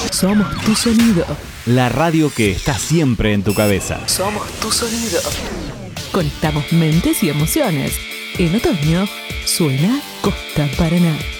Somos tu sonido. La radio que está siempre en tu cabeza. Somos tu sonido. Conectamos mentes y emociones. En otoño suena Costa Paraná.